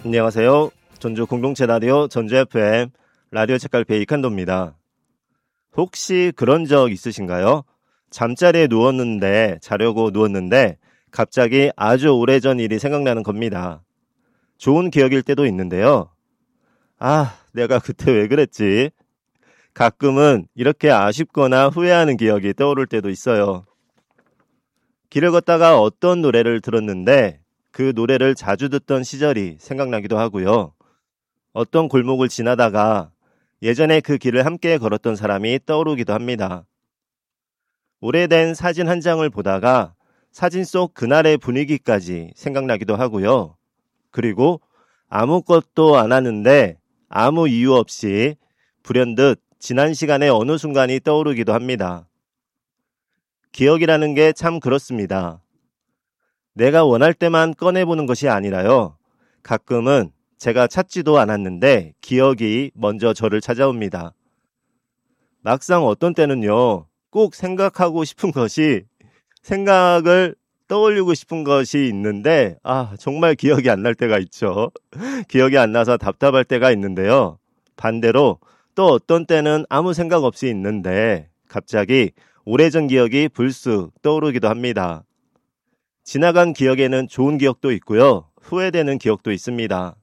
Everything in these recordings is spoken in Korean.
안녕하세요. 전주 공동체 라디오 전주 FM 라디오 책갈피의 이칸도입니다. 혹시 그런 적 있으신가요? 잠자리에 자려고 누웠는데 갑자기 아주 오래전 일이 생각나는 겁니다. 좋은 기억일 때도 있는데요. 내가 그때 왜 그랬지? 가끔은 이렇게 아쉽거나 후회하는 기억이 떠오를 때도 있어요. 길을 걷다가 어떤 노래를 들었는데 그 노래를 자주 듣던 시절이 생각나기도 하고요. 어떤 골목을 지나다가 예전에 그 길을 함께 걸었던 사람이 떠오르기도 합니다. 오래된 사진 한 장을 보다가 사진 속 그날의 분위기까지 생각나기도 하고요. 그리고 아무것도 안 하는데 아무 이유 없이 불현듯 지난 시간의 어느 순간이 떠오르기도 합니다. 기억이라는 게 참 그렇습니다. 내가 원할 때만 꺼내보는 것이 아니라요. 가끔은 제가 찾지도 않았는데 기억이 먼저 저를 찾아옵니다. 막상 어떤 때는요. 꼭 생각을 떠올리고 싶은 것이 있는데 정말 기억이 안 날 때가 있죠. 기억이 안 나서 답답할 때가 있는데요. 반대로 또 어떤 때는 아무 생각 없이 있는데 갑자기 오래전 기억이 불쑥 떠오르기도 합니다. 지나간 기억에는 좋은 기억도 있고요. 후회되는 기억도 있습니다.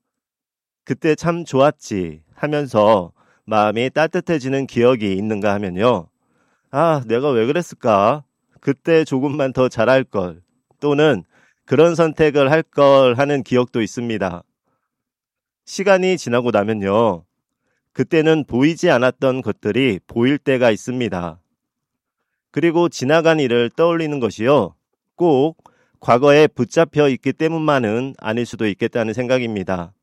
그때 참 좋았지 하면서 마음이 따뜻해지는 기억이 있는가 하면요. 내가 왜 그랬을까? 그때 조금만 더 잘할 걸. 또는 그런 선택을 할 걸 하는 기억도 있습니다. 시간이 지나고 나면요. 그때는 보이지 않았던 것들이 보일 때가 있습니다. 그리고 지나간 일을 떠올리는 것이요. 꼭 과거에 붙잡혀 있기 때문만은 아닐 수도 있겠다는 생각입니다.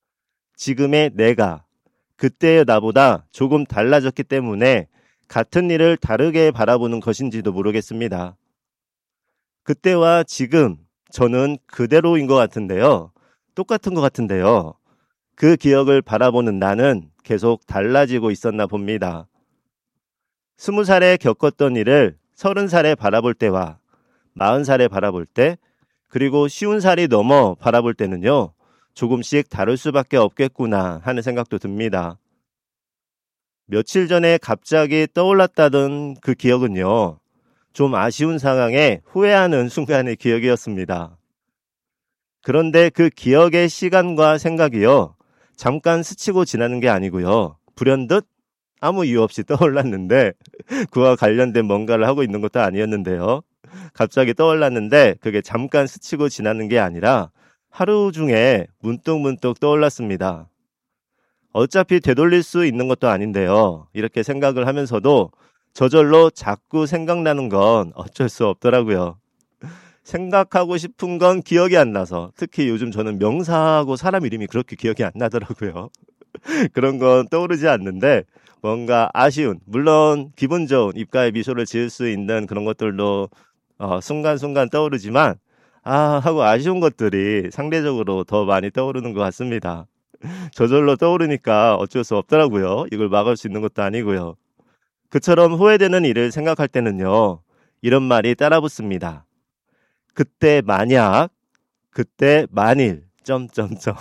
지금의 내가 그때의 나보다 조금 달라졌기 때문에 같은 일을 다르게 바라보는 것인지도 모르겠습니다. 그때와 지금 저는 그대로인 것 같은데요. 똑같은 것 같은데요. 그 기억을 바라보는 나는 계속 달라지고 있었나 봅니다. 20살에 겪었던 일을 30살에 바라볼 때와 40살에 바라볼 때 그리고 50살이 넘어 바라볼 때는요. 조금씩 다를 수밖에 없겠구나 하는 생각도 듭니다. 며칠 전에 갑자기 떠올랐다던 그 기억은요. 좀 아쉬운 상황에 후회하는 순간의 기억이었습니다. 그런데 그 기억의 시간과 생각이요. 잠깐 스치고 지나는 게 아니고요. 불현듯 아무 이유 없이 떠올랐는데 그와 관련된 뭔가를 하고 있는 것도 아니었는데요. 갑자기 떠올랐는데 그게 잠깐 스치고 지나는 게 아니라 하루 중에 문득문득 떠올랐습니다. 어차피 되돌릴 수 있는 것도 아닌데요. 이렇게 생각을 하면서도 저절로 자꾸 생각나는 건 어쩔 수 없더라고요. 생각하고 싶은 건 기억이 안 나서 특히 요즘 저는 명사하고 사람 이름이 그렇게 기억이 안 나더라고요. 그런 건 떠오르지 않는데 뭔가 아쉬운, 물론 기분 좋은 입가에 미소를 지을 수 있는 그런 것들도 순간순간 떠오르지만 하고 아쉬운 것들이 상대적으로 더 많이 떠오르는 것 같습니다. 저절로 떠오르니까 어쩔 수 없더라고요. 이걸 막을 수 있는 것도 아니고요. 그처럼 후회되는 일을 생각할 때는요. 이런 말이 따라붙습니다. 그때 만약, 그때 만일, 점점점.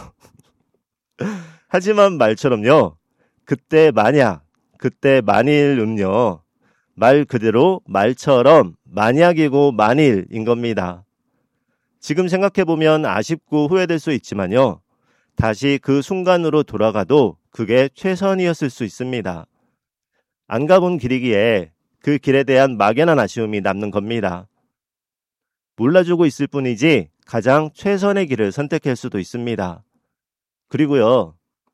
하지만 말처럼요. 그때 만약, 그때 만일은요. 말 그대로 말처럼 만약이고 만일인 겁니다. 지금 생각해보면 아쉽고 후회될 수 있지만요. 다시 그 순간으로 돌아가도 그게 최선이었을 수 있습니다. 안 가본 길이기에 그 길에 대한 막연한 아쉬움이 남는 겁니다. 몰라주고 있을 뿐이지 가장 최선의 길을 선택할 수도 있습니다. 그리고요.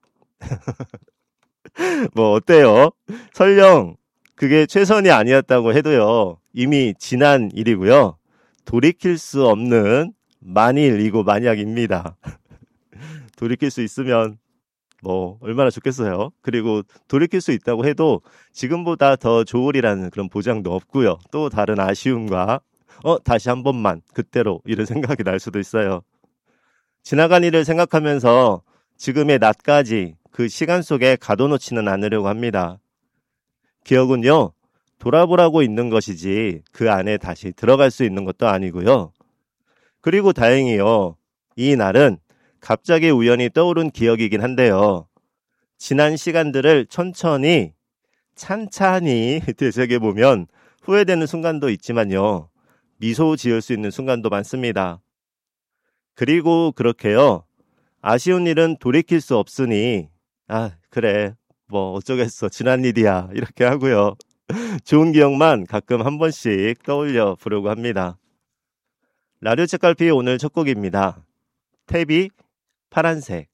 뭐 어때요? 설령 그게 최선이 아니었다고 해도요. 이미 지난 일이고요. 돌이킬 수 없는 만일이고 만약입니다. 돌이킬 수 있으면 얼마나 좋겠어요. 그리고 돌이킬 수 있다고 해도 지금보다 더 좋으리라는 그런 보장도 없고요. 또 다른 아쉬움과 다시 한 번만 그때로 이런 생각이 날 수도 있어요. 지나간 일을 생각하면서 지금의 낮까지 그 시간 속에 가둬놓지는 않으려고 합니다. 기억은요. 돌아보라고 있는 것이지 그 안에 다시 들어갈 수 있는 것도 아니고요. 그리고 다행히요. 이 날은 갑자기 우연히 떠오른 기억이긴 한데요. 지난 시간들을 천천히 찬찬히 되새겨보면 후회되는 순간도 있지만요. 미소 지을 수 있는 순간도 많습니다. 그리고 그렇게요. 아쉬운 일은 돌이킬 수 없으니 그래 뭐 어쩌겠어 지난 일이야 이렇게 하고요. 좋은 기억만 가끔 한 번씩 떠올려 보려고 합니다. 라디오 책갈피 오늘 첫 곡입니다. 태비 파란색.